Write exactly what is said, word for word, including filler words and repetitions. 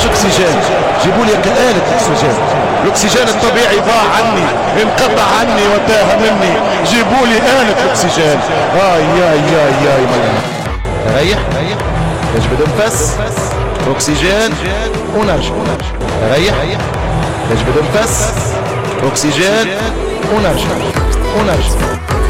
مش اكسجين، جيبوا لي آلة اكسجين. الاكسجين الطبيعي ضاع عني، انقطع عني وتاه مني، جيبوا لي آلة اكسجين. اي ياي ياي ياي ريح اجبد انفس، اكسجين ونرجع. ريح اجبد انفس، اكسجين ونرجع ونرجع.